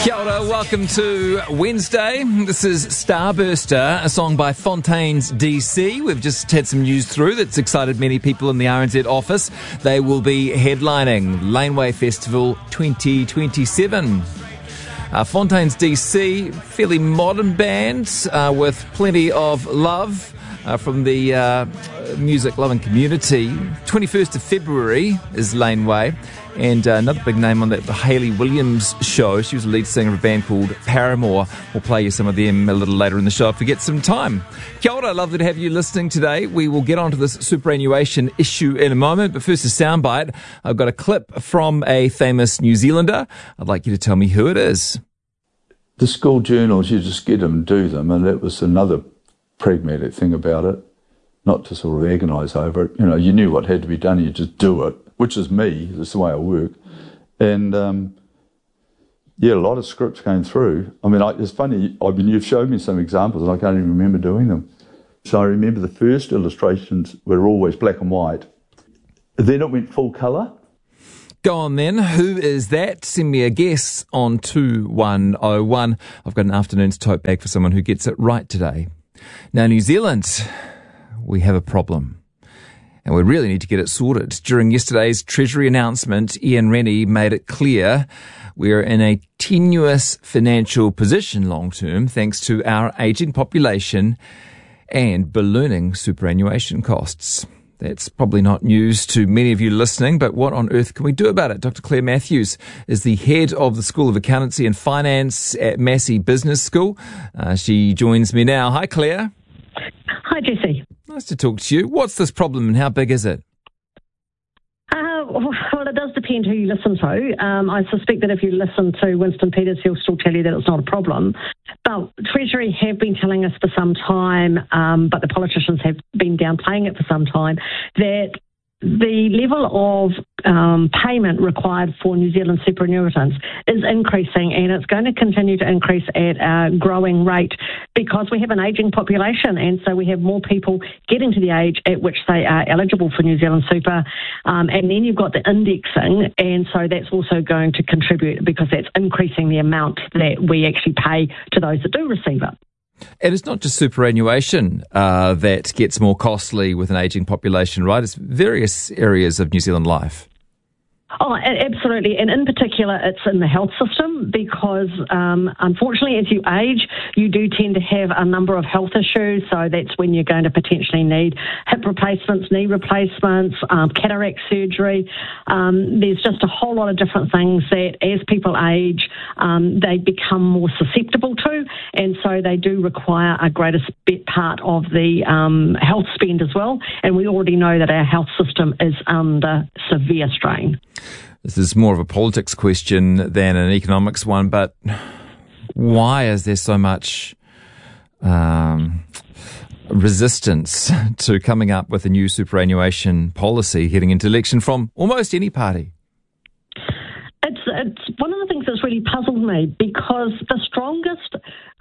Kia ora, welcome to Wednesday. This is Starburster, a song by Fontaines DC. We've just had some news through that's excited many people in the RNZ office. They will be headlining Laneway Festival 2027. Fontaines DC, fairly modern band with plenty of love from the music-loving community. 21st of February is Laneway. And another big name on that, the Hayley Williams show. She was the lead singer of a band called Paramore. We'll play you some of them a little later in the show if we get some time. Kia ora, lovely to have you listening today. We will get onto this superannuation issue in a moment, but first a soundbite. I've got a clip from a famous New Zealander. I'd like you to tell me who it is. The school journals, you just get them and do them, and that was another pragmatic thing about it, not to sort of agonise over it. You know, you knew what had to be done, you just do it. Which is me, that's the way I work. And, a lot of scripts came through. I mean, it's funny, you've showed me some examples and I can't even remember doing them. So I remember the first illustrations were always black and white. Then it went full colour. Go on then, who is that? Send me a guess on 2101. I've got an afternoon's tote bag for someone who gets it right today. Now, New Zealand, we have a problem. And we really need to get it sorted. During yesterday's Treasury announcement, Ian Rennie made it clear we're in a tenuous financial position long term thanks to our ageing population and ballooning superannuation costs. That's probably not news to many of you listening, but what on earth can we do about it? Dr. Claire Matthews is the head of the School of Accountancy and Finance at Massey Business School. She joins me now. Hi, Claire. Hi, Jesse. Nice to talk to you. What's this problem and how big is it? Well, it does depend who you listen to. I suspect that if you listen to Winston Peters, he'll still tell you that it's not a problem. But Treasury have been telling us for some time, but the politicians have been downplaying it for some time, that the level of payment required for New Zealand superannuitants is increasing, and it's going to continue to increase at a growing rate because we have an ageing population, and so we have more people getting to the age at which they are eligible for New Zealand super, and then you've got the indexing, and so that's also going to contribute because that's increasing the amount that we actually pay to those that do receive it. And it's not just superannuation that gets more costly with an ageing population, right? It's various areas of New Zealand life. Oh, absolutely. And in particular, it's in the health system because, unfortunately, as you age, you do tend to have a number of health issues. So that's when you're going to potentially need hip replacements, knee replacements, cataract surgery. There's just a whole lot of different things that as people age, they become more susceptible to. And so they do require a greater part of the health spend as well. And we already know that our health system is under severe strain. This is more of a politics question than an economics one, but why is there so much resistance to coming up with a new superannuation policy heading into election from almost any party? It's one of the things that's really puzzled me because the strongest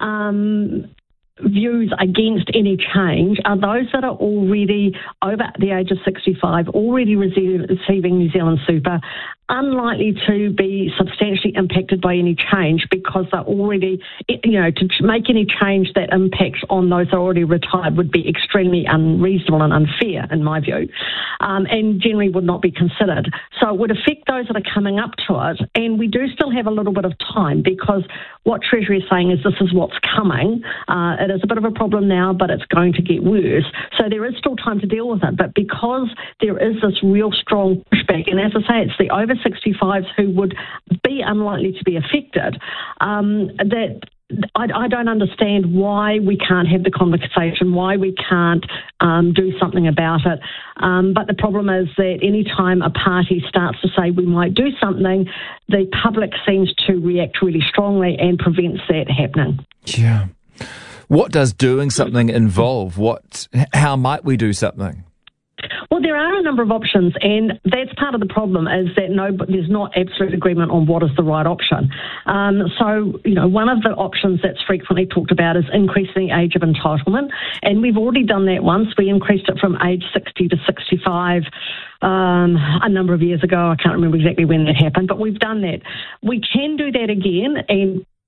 views against any change are those that are already over the age of 65, already receiving New Zealand super, unlikely to be substantially impacted by any change because they're already, to make any change that impacts on those that are already retired would be extremely unreasonable and unfair, in my view, and generally would not be considered. So it would affect those that are coming up to it, and we do still have a little bit of time because what Treasury is saying is this is what's coming. It is a bit of a problem now, but it's going to get worse. So there is still time to deal with it, but because there is this real strong pushback, and as I say, it's the over 65s who would be unlikely to be affected, that I don't understand why we can't have the conversation, why we can't do something about it. But the problem is that any time a party starts to say we might do something, the public seems to react really strongly and prevents that happening. Yeah. What does doing something involve? How might we do something? Well, there are a number of options, and that's part of the problem is that there's not absolute agreement on what is the right option. So, one of the options that's frequently talked about is increasing the age of entitlement, and we've already done that once. We increased it from age 60 to 65 a number of years ago. I can't remember exactly when that happened, but we've done that. We can do that again, and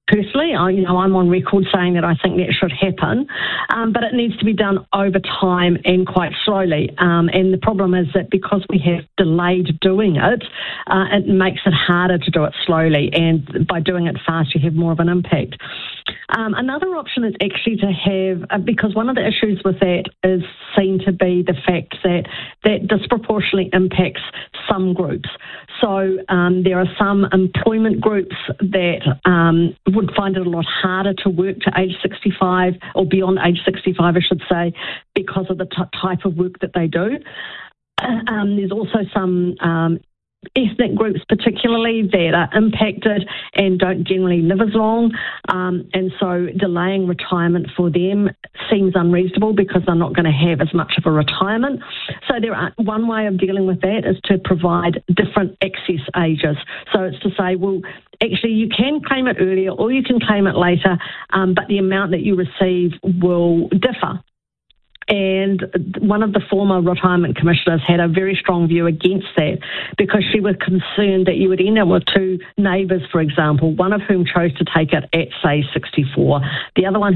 Personally, I'm on record saying that I think that should happen, but it needs to be done over time and quite slowly. And the problem is that because we have delayed doing it, it makes it harder to do it slowly. And by doing it fast, you have more of an impact. Another option is actually to have, because one of the issues with that is seen to be the fact that that disproportionately impacts some groups. So there are some employment groups that would find it a lot harder to work to age 65 or beyond age 65, I should say, because of the type of work that they do. There's also some ethnic groups particularly that are impacted and don't generally live as long, and so delaying retirement for them seems unreasonable because they're not going to have as much of a retirement. So one way of dealing with that is to provide different access ages. So it's to say, well, actually you can claim it earlier or you can claim it later, but the amount that you receive will differ. And one of the former retirement commissioners had a very strong view against that because she was concerned that you would end up with two neighbours, for example, one of whom chose to take it at, say, 64, the other one